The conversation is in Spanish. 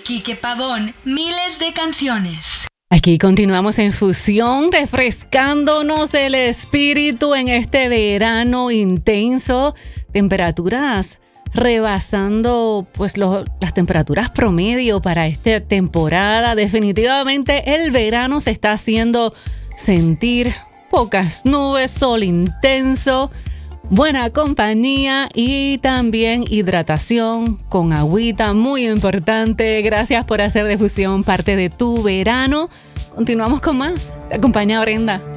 Quique Pavón, miles de canciones. Aquí continuamos en Fusión, refrescándonos el espíritu en este verano intenso. Temperaturas rebasando pues las temperaturas promedio para esta temporada. Definitivamente el verano se está haciendo sentir. Pocas nubes, sol intenso, buena compañía y también hidratación con agüita, muy importante. Gracias por hacer de Fusión parte de tu verano. Continuamos con más. Te acompaña Brenda.